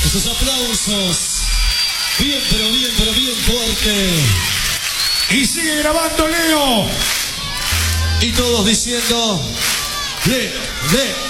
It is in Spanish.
Esos aplausos. Bien, pero bien fuerte. Y sigue grabando Leo. Y todos diciendo... Le.